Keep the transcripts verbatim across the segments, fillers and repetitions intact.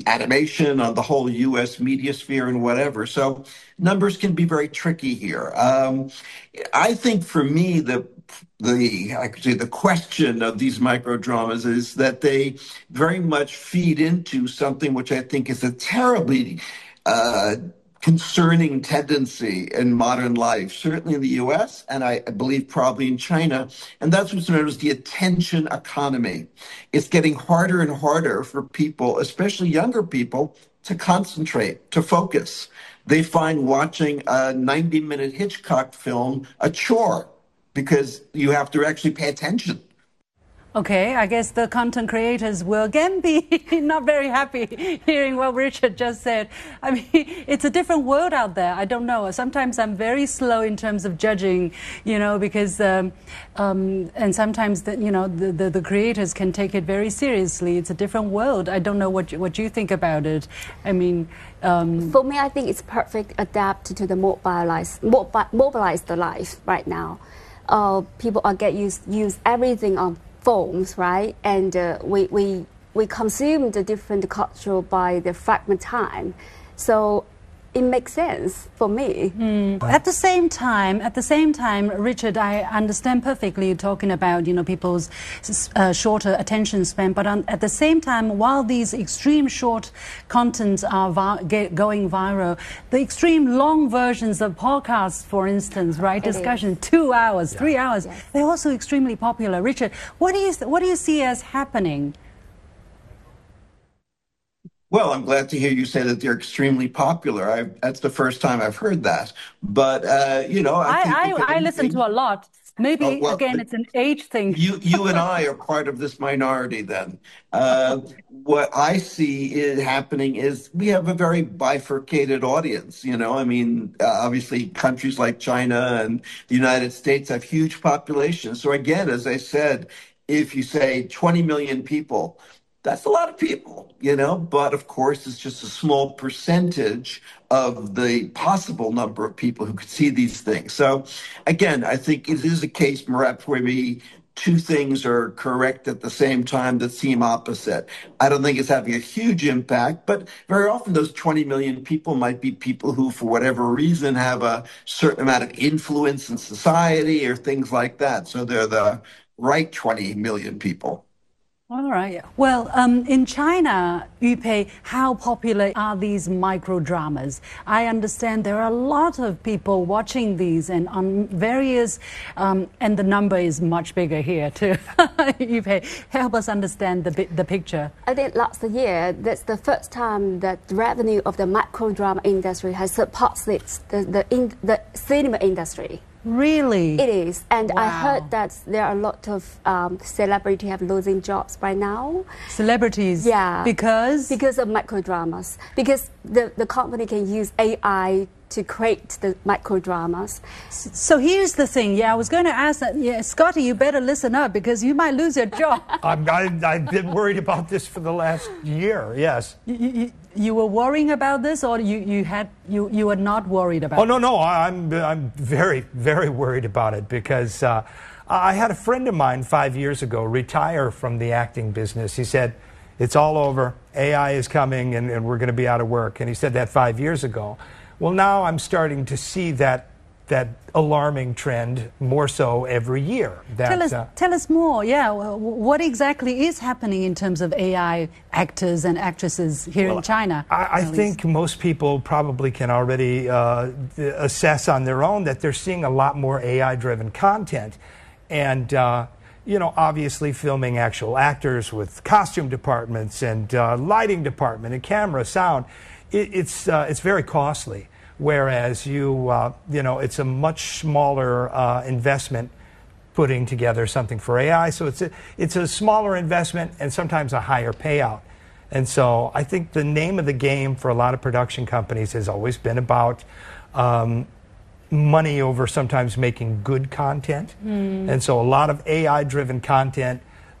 animation, on the whole U S media sphere and whatever. So numbers can be very tricky here. Um, I think for me, the the I could say the question of these microdramas is that they very much feed into something which I think is a terribly uh, concerning tendency in modern life, certainly in the U S, and I, I believe probably in China, and that's what's known as the attention economy. It's getting harder and harder for people, especially younger people, to concentrate, to focus. They find watching a ninety minute Hitchcock film a chore because you have to actually pay attention. Okay, I guess the content creators will again be not very happy hearing what Richard just said. I mean, it's a different world out there. I don't know. Sometimes I'm very slow in terms of judging, you know, because, um, um, and sometimes, the, you know, the, the, the creators can take it very seriously. It's a different world. I don't know what you, what you think about it. I mean... Um, For me, I think it's perfect adapted to the mobilized, mobi mobilized life right now. Uh, people are get used use everything on phones, right? And uh, we, we, we consume the different culture by the fragment time. So it makes sense for me. Mm. At the same time, at the same time, Richard, I understand perfectly you talking about, you know, people's uh, shorter attention span. But on, at the same time, while these extreme short contents are vi get going viral, the extreme long versions of podcasts, for instance, right, it discussion, is. two hours, yeah. three hours, yes. they're also extremely popular. Richard, what do you what do you see as happening? Well, I'm glad to hear you say that they're extremely popular. I, that's the first time I've heard that. But, uh, you know, I think... I, I, I listen to a lot. Maybe, oh, well, again, it's an age thing. You, you and I are part of this minority then. Uh, what I see is happening is we have a very bifurcated audience, you know. I mean, uh, obviously, countries like China and the United States have huge populations. So again, as I said, if you say twenty million people... that's a lot of people, you know, but of course it's just a small percentage of the possible number of people who could see these things. So again, I think it is a case perhaps where maybe two things are correct at the same time that seem opposite. I don't think it's having a huge impact, but very often those twenty million people might be people who, for whatever reason, have a certain amount of influence in society or things like that. So they're the right twenty million people. All right. Well, um, in China, Yupei, how popular are these micro dramas? I understand there are a lot of people watching these and on various, um, and the number is much bigger here too. Yupei, help us understand the the picture. I think last year, that's the first time that the revenue of the micro drama industry has surpassed its, the, the, in, the cinema industry. Really? It is. And wow. I heard that there are a lot of um, celebrities have losing jobs right now. Celebrities? Yeah. Because? Because of microdramas. Because the, the company can use A I to create the microdramas. So here's the thing. Yeah, I was going to ask that. Yeah, Scotty, you better listen up because you might lose your job. I'm, I, I've been worried about this for the last year, yes. You, you, you were worrying about this, or you, you, had, you, you were not worried about it? Oh, no, no. I'm, I'm very, very worried about it because uh, I had a friend of mine five years ago retire from the acting business. He said, it's all over. A I is coming and, and we're going to be out of work. And he said that five years ago. Well, now I'm starting to see that that alarming trend more so every year. That, tell us, uh, tell us more. Yeah, what exactly is happening in terms of A I actors and actresses here well, in China? I, I think most people probably can already uh, assess on their own that they're seeing a lot more A I-driven content, and uh, you know, obviously filming actual actors with costume departments and uh, lighting department and camera, sound. It's uh, it's very costly, whereas you uh, you know it's a much smaller uh, investment putting together something for A I. So it's a it's a smaller investment and sometimes a higher payout. And so I think the name of the game for a lot of production companies has always been about um, money over sometimes making good content. Mm. And so a lot of A I-driven content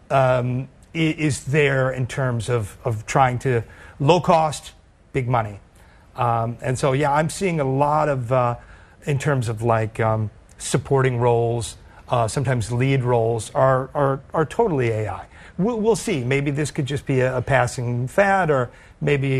um, is there in terms of of trying to low cost. Big money. Um, and so, yeah, I'm seeing a lot of, uh, in terms of like um, supporting roles, uh, sometimes lead roles are, are, are totally A I. We'll, we'll see. Maybe this could just be a, a passing fad, or maybe